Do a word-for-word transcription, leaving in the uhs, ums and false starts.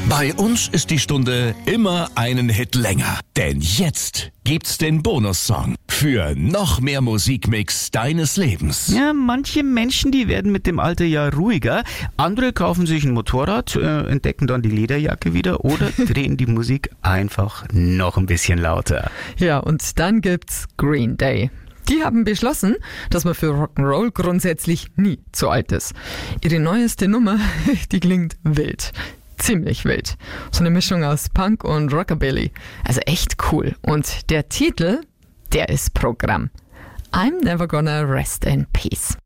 Bei uns ist die Stunde immer einen Hit länger. Denn jetzt gibt's den Bonussong für noch mehr Musikmix deines Lebens. Ja, manche Menschen, die werden mit dem Alter ja ruhiger. Andere kaufen sich ein Motorrad, äh, entdecken dann die Lederjacke wieder oder drehen die Musik einfach noch ein bisschen lauter. Ja, und dann gibt's Green Day. Die haben beschlossen, dass man für Rock'n'Roll grundsätzlich nie zu alt ist. Ihre neueste Nummer, die klingt wild. Ziemlich wild. So eine Mischung aus Punk und Rockabilly. Also echt cool. Und der Titel, der ist Programm. I'm never gonna rest in peace.